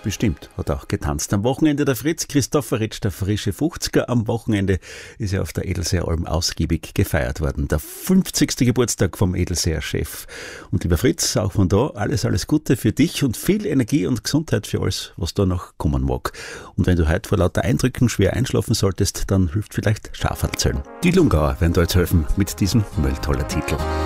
bestimmt, hat auch getanzt. Am Wochenende der Fritz Christopheritsch, der frische 50er. Am Wochenende ist er auf der Edelseer-Alm ausgiebig gefeiert worden. Der 50. Geburtstag vom Edelseer-Chef. Und lieber Fritz, auch von da alles Gute für dich und viel Energie und Gesundheit für alles, was da noch kommen mag. Und wenn du heute vor lauter Eindrücken schwer einschlafen solltest, dann hilft vielleicht Schaferlzählen. Die Lungauer werden da jetzt helfen mit diesem Mülltoller Titel.